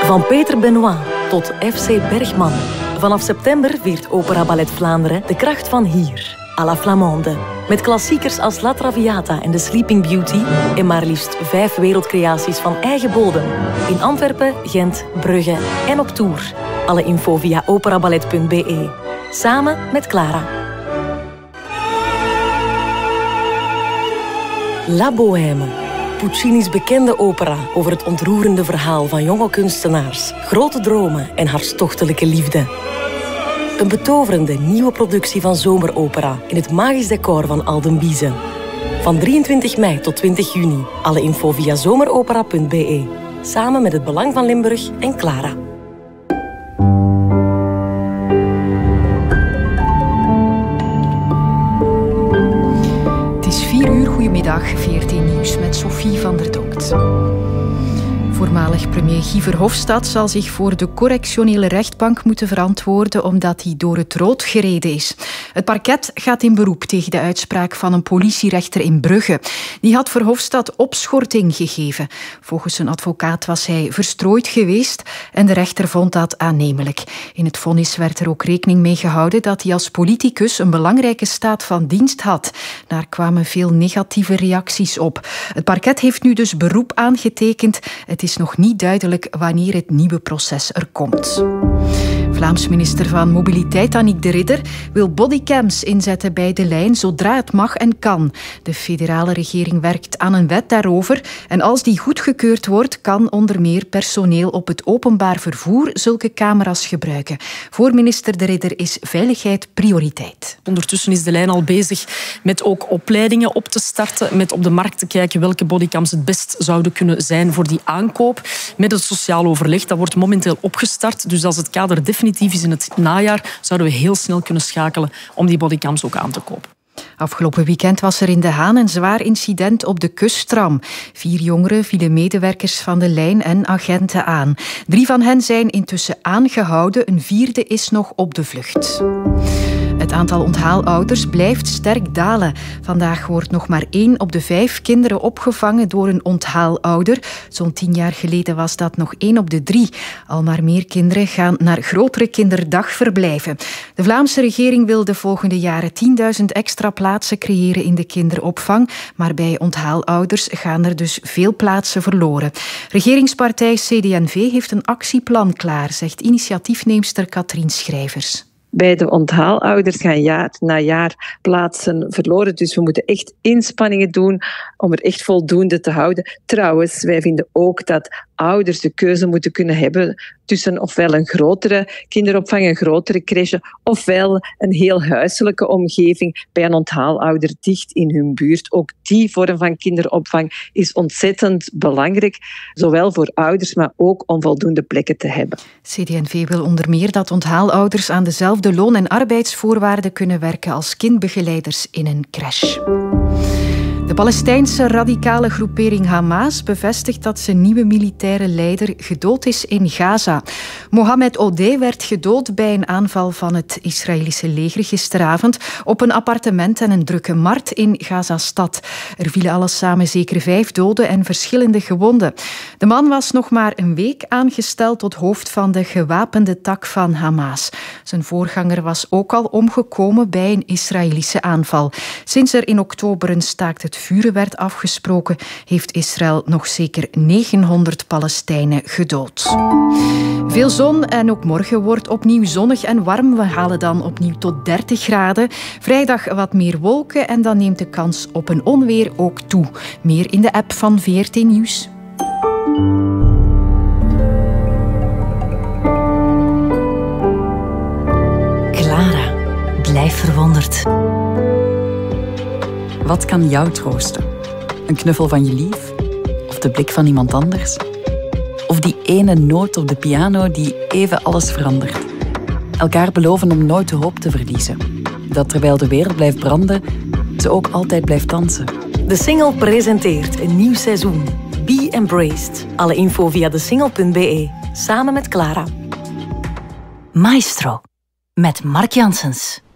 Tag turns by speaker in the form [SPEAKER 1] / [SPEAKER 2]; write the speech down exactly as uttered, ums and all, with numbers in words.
[SPEAKER 1] Van Peter Benoit tot F C Bergman. Vanaf september viert Opera Ballet Vlaanderen de kracht van hier, à la Flamande. Met klassiekers als La Traviata en The Sleeping Beauty en maar liefst vijf wereldcreaties van eigen bodem. In Antwerpen, Gent, Brugge en op tour. Alle info via operaballet punt b e. Samen met Clara. La Bohème. Puccini's bekende opera over het ontroerende verhaal van jonge kunstenaars, grote dromen en hartstochtelijke liefde. Een betoverende nieuwe productie van zomeropera in het magisch decor van Alden Biezen. Van drieëntwintig mei tot twintig juni. Alle info via zomeropera punt b e. Samen met het Belang van Limburg en Clara.
[SPEAKER 2] Het is vier uur, goedemiddag, V R T Nieuws met Sophie van der Donkt. Voormalig premier Guy Verhofstadt zal zich voor de correctionele rechtbank moeten verantwoorden omdat hij door het rood gereden is. Het parket gaat in beroep tegen de uitspraak van een politierechter in Brugge. Die had Verhofstadt opschorting gegeven. Volgens zijn advocaat was hij verstrooid geweest en de rechter vond dat aannemelijk. In het vonnis werd er ook rekening mee gehouden dat hij als politicus een belangrijke staat van dienst had. Daar kwamen veel negatieve reacties op. Het parket heeft nu dus beroep aangetekend. Het is nog niet duidelijk wanneer het nieuwe proces er komt. Vlaams minister van Mobiliteit Annick de Ridder wil bodycams inzetten bij de lijn zodra het mag en kan. De federale regering werkt aan een wet daarover en als die goedgekeurd wordt, kan onder meer personeel op het openbaar vervoer zulke camera's gebruiken. Voor minister de Ridder is veiligheid prioriteit.
[SPEAKER 3] Ondertussen is de lijn al bezig met ook opleidingen op te starten, met op de markt te kijken welke bodycams het best zouden kunnen zijn voor die aankoop. Met het sociaal overleg, dat wordt momenteel opgestart. Dus als het kader definitief is in het najaar, zouden we heel snel kunnen schakelen om die bodycams ook aan te kopen.
[SPEAKER 2] Afgelopen weekend was er in De Haan een zwaar incident op de kusttram. Vier jongeren vielen medewerkers van de lijn en agenten aan. Drie van hen zijn intussen aangehouden, een vierde is nog op de vlucht. Het aantal onthaalouders blijft sterk dalen. Vandaag wordt nog maar één op de vijf kinderen opgevangen door een onthaalouder. Zo'n tien jaar geleden was dat nog één op de drie. Al maar meer kinderen gaan naar grotere kinderdagverblijven. De Vlaamse regering wil de volgende jaren tienduizend extra plaatsen creëren in de kinderopvang. Maar bij onthaalouders gaan er dus veel plaatsen verloren. Regeringspartij C D en V heeft een actieplan klaar, zegt initiatiefneemster Katrien Schrijvers.
[SPEAKER 4] Bij de onthaalouders gaan jaar na jaar plaatsen verloren. Dus we moeten echt inspanningen doen om er echt voldoende te houden. Trouwens, wij vinden ook dat ouders de keuze moeten kunnen hebben tussen ofwel een grotere kinderopvang, een grotere crèche, ofwel een heel huiselijke omgeving bij een onthaalouder dicht in hun buurt. Ook die vorm van kinderopvang is ontzettend belangrijk, zowel voor ouders, maar ook om voldoende plekken te hebben.
[SPEAKER 2] C D en V wil onder meer dat onthaalouders aan dezelfde loon- en arbeidsvoorwaarden kunnen werken als kindbegeleiders in een crèche. De Palestijnse radicale groepering Hamas bevestigt dat zijn nieuwe militaire leider gedood is in Gaza. Mohamed Odeh werd gedood bij een aanval van het Israëlische leger gisteravond op een appartement en een drukke markt in Gaza-stad. Er vielen alles samen zeker vijf doden en verschillende gewonden. De man was nog maar een week aangesteld tot hoofd van de gewapende tak van Hamas. Zijn voorganger was ook al omgekomen bij een Israëlische aanval. Sinds er in oktober een staakt het vuren werd afgesproken, heeft Israël nog zeker negenhonderd Palestijnen gedood. Veel zon en ook morgen wordt opnieuw zonnig en warm. We halen dan opnieuw tot dertig graden. Vrijdag wat meer wolken en dan neemt de kans op een onweer ook toe. Meer in de app van V R T Nieuws.
[SPEAKER 1] Clara, blijf verwonderd.
[SPEAKER 5] Wat kan jou troosten? Een knuffel van je lief? Of de blik van iemand anders? Of die ene noot op de piano die even alles verandert? Elkaar beloven om nooit de hoop te verliezen. Dat terwijl de wereld blijft branden, ze ook altijd blijft dansen.
[SPEAKER 1] De Single presenteert een nieuw seizoen. Be Embraced. Alle info via de single punt b e. Samen met Clara.
[SPEAKER 6] Maestro. Met Mark Janssens.